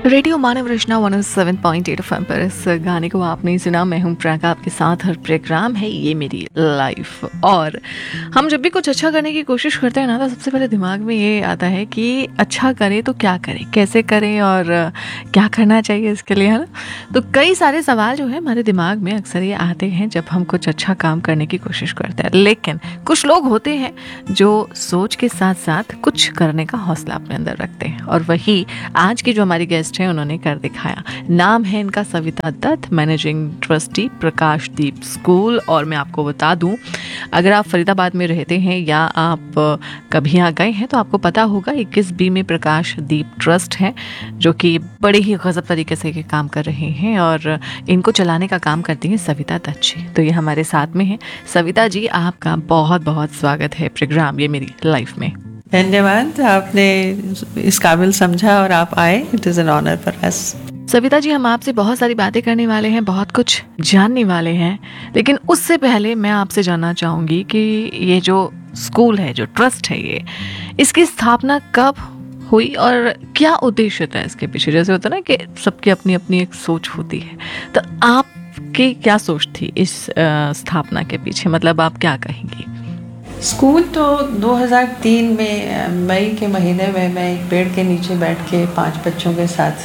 Radio मानव रचना 107.8 FM पर इस गाने को आपने सुना। मैं हूं प्रियंका, आपके साथ हर प्रोग्राम है ये मेरी लाइफ। और हम जब भी कुछ अच्छा करने की कोशिश करते हैं ना, तो सबसे पहले दिमाग में ये आता है कि अच्छा करें तो क्या करें, कैसे करें और क्या करना चाहिए इसके लिए, है ना। तो कई सारे सवाल जो है हमारे दिमाग में अक्सर ये आते हैं जब हम कुछ अच्छा काम करने की कोशिश करते हैं। लेकिन कुछ लोग होते हैं जो सोच के साथ साथ कुछ करने का हौसला अपने अंदर रखते हैं, और वही आज की जो हमारी गेस्ट है उन्होंने कर दिखाया। नाम है इनका Savita Dutt, managing trustee प्रकाशदीप school. और मैं आपको बता दूं, अगर आप फरीदाबाद में रहते हैं या आप कभी यहाँ गए हैं तो आपको पता होगा 21B में प्रकाशदीप ट्रस्ट है, जो कि बड़े ही गजब तरीके से ये काम कर रहे हैं, और इनको चलाने का काम करती हैं सविता दत्त जी। तो ये हमारे साथ में है। सविता जी, आपका बहुत बहुत स्वागत है प्रोग्राम ये मेरी लाइफ में। धन्यवाद, आपने इस काबिल समझा और आप आए। It is an honour for us. Savita ji, हम आपसे बहुत सारी बातें करने वाले हैं, बहुत कुछ जानने वाले हैं, लेकिन उससे पहले मैं आपसे जानना चाहूँगी कि ये जो स्कूल है, जो ट्रस्ट है, ये इसकी स्थापना कब हुई और क्या उद्देश्य था इसके पीछे। जैसे होता है ना कि सबकी अपनी अपनी एक सोच होती है, तो आपकी क्या सोच थी इस स्थापना के पीछे, मतलब आप क्या कहेंगी? स्कूल तो 2003 में मई के महीने में मैं एक पेड़ के नीचे बैठ के 5 बच्चों के साथ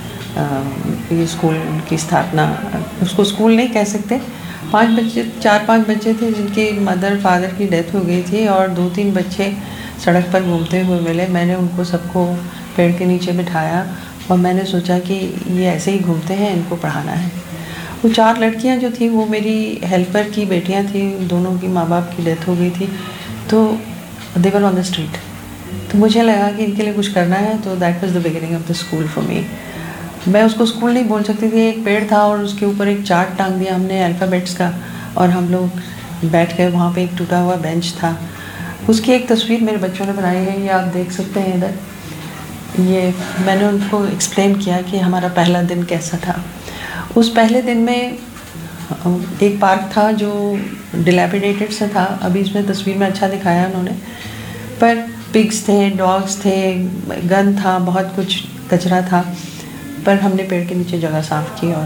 ये स्कूल की स्थापना, उसको स्कूल नहीं कह सकते, 4-5 बच्चे थे जिनकी मदर फादर की डेथ हो गई थी, और 2-3 बच्चे सड़क पर घूमते हुए मिले। मैंने उनको सबको पेड़ के नीचे बिठाया और मैंने सोचा कि ये ऐसे ही घूमते हैं, इनको पढ़ाना है। वो 4 लड़कियां जो थी वो मेरी हेल्पर की बेटियां थी, दोनों की माँ बाप की डेथ हो गई थी, तो दे वर ऑन द स्ट्रीट। तो मुझे लगा कि इनके लिए कुछ करना है, तो that was the beginning of the school for me. मैं उसको स्कूल नहीं बोल सकती थी, एक पेड़ था और उसके ऊपर एक चार्ट टांग दिया हमने अल्फ़ाबेट्स का, और हम लोग बैठ गए। वहाँ पे एक टूटा हुआ बेंच था, उसकी एक तस्वीर मेरे बच्चों ने बनाई है, ये आप देख सकते हैं इधर। ये मैंने उनको एक्सप्लेन किया कि हमारा पहला दिन कैसा था। उस पहले दिन में एक पार्क था जो डिलैपिडेटेड सा था, अभी इसमें तस्वीर में अच्छा दिखाया उन्होंने, पर पिग्स थे, डॉग्स थे, गन था, बहुत कुछ कचरा था, पर हमने पेड़ के नीचे जगह साफ़ की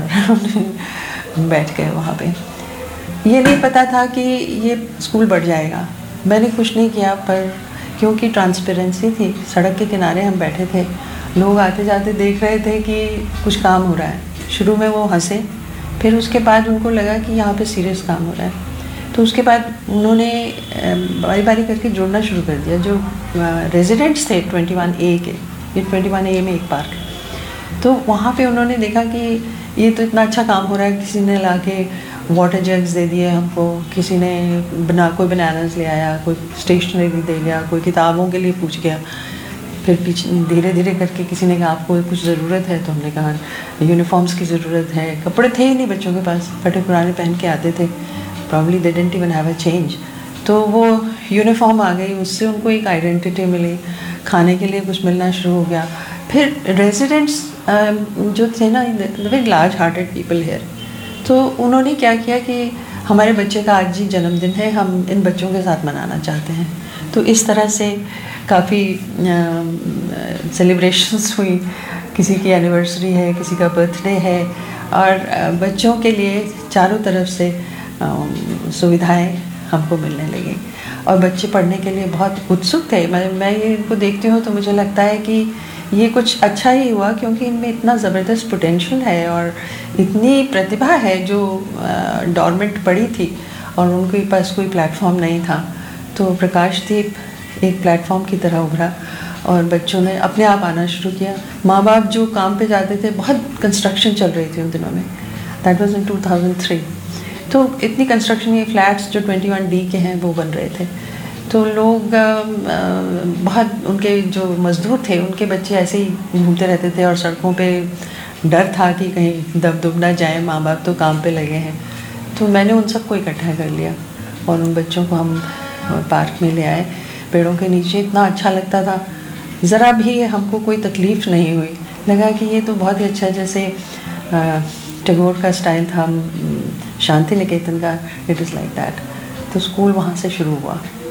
और बैठ गए वहाँ पे। ये नहीं पता था कि ये स्कूल बढ़ जाएगा, मैंने कुछ नहीं किया, पर क्योंकि ट्रांसपेरेंसी थी, सड़क के किनारे हम बैठे थे, लोग आते जाते देख रहे थे कि कुछ काम हो रहा है। शुरू में वो हंसे, फिर उसके बाद उनको लगा कि यहाँ पे सीरियस काम हो रहा है, तो उसके बाद उन्होंने बारी बारी करके जुड़ना शुरू कर दिया। जो रेजिडेंट्स थे 21A के, ये 21A में एक पार्क है, तो वहाँ पे उन्होंने देखा कि ये तो इतना अच्छा काम हो रहा है। किसी ने ला के वाटर जग्स दे दिए हमको, किसी ने कोई बनानास ले आया, कोई स्टेशनरी दे गया, कोई किताबों के लिए पूछ गया। फिर पीछे धीरे धीरे करके किसी ने कहा आपको कुछ ज़रूरत है, तो हमने कहा यूनिफॉर्म्स की ज़रूरत है। कपड़े थे ही नहीं बच्चों के पास, फटे पुराने पहन के आते थे, probably they didn't even have a change. तो वो यूनिफॉर्म आ गई, उससे उनको एक आइडेंटिटी मिली, खाने के लिए कुछ मिलना शुरू हो गया। फिर रेजिडेंट्स जो थे ना, very large hearted people here, तो उन्होंने क्या किया कि हमारे बच्चे का आज ही जन्मदिन है, हम इन बच्चों के साथ मनाना चाहते हैं। तो इस तरह से काफ़ी सेलिब्रेशंस हुई, किसी की एनिवर्सरी है, किसी का बर्थडे है, और बच्चों के लिए चारों तरफ से सुविधाएं हमको मिलने लगी, और बच्चे पढ़ने के लिए बहुत उत्सुक थे। मैं ये इनको देखती हूँ तो मुझे लगता है कि ये कुछ अच्छा ही हुआ, क्योंकि इनमें इतना ज़बरदस्त पोटेंशियल है और इतनी प्रतिभा है जो डॉर्मेंट पड़ी थी, और उनके पास कोई प्लेटफॉर्म नहीं था। तो प्रकाशदीप एक प्लेटफॉर्म की तरह उभरा और बच्चों ने अपने आप आना शुरू किया। माँ बाप जो काम पे जाते थे, बहुत कंस्ट्रक्शन चल रही थी उन दिनों में, दैट वाज इन 2003। तो इतनी कंस्ट्रक्शन, ये फ्लैट्स जो 21D के हैं वो बन रहे थे, तो लोग बहुत, उनके जो मजदूर थे उनके बच्चे ऐसे ही घूमते रहते थे, और सड़कों पे डर था कि कहीं दब दुब ना जाए, माँ बाप तो काम पे लगे हैं। तो मैंने उन सबको इकट्ठा कर लिया और उन बच्चों को हम पार्क में ले आए, पेड़ों के नीचे। इतना अच्छा लगता था, ज़रा भी हमको कोई तकलीफ़ नहीं हुई, लगा कि ये तो बहुत ही अच्छा, जैसे टैगोर का स्टाइल था, शांति निकेतन का, इट इज़ लाइक दैट। तो स्कूल वहाँ से शुरू हुआ।